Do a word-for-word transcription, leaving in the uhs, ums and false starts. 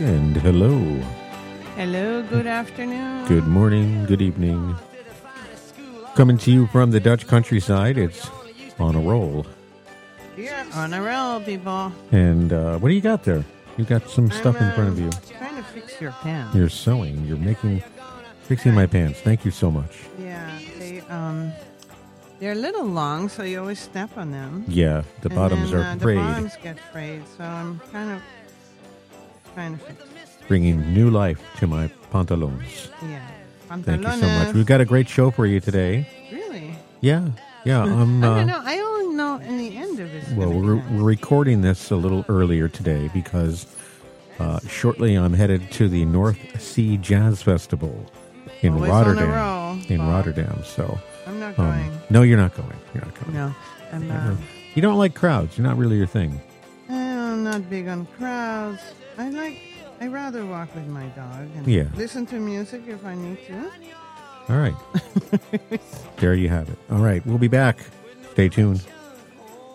And hello. Hello, good afternoon. Good morning, good evening. Coming to you from the Dutch countryside, it's On a Roll. You're on a roll, people. And uh, what do you got there? You got some stuff I'm, in front of uh, you. Trying to fix your pants. You're sewing. You're making, fixing my pants. Thank you so much. Yeah, they um, they're a little long, so you always step on them. Yeah, the And bottoms then, are uh, frayed. The bottoms get frayed, so I'm kind of trying to fix it. Bringing new life to my pantaloons. Yeah. Thank you so much. We've got a great show for you today. Really? Yeah, yeah. I'm, uh, I don't know. I only know in the end of it. Well, we're, we're recording this a little earlier today because uh, shortly I'm headed to the North Sea Jazz Festival in Always Rotterdam. on the roll, in Bob. Rotterdam, so I'm not um, going. no, you're not going. You're not going. No, I'm Yeah. not. You don't like crowds. You're not really your thing. I'm not big on crowds. I like. I rather walk with my dog and Yeah. listen to music if I need to. All right. There you have it. All right, we'll be back. Stay tuned.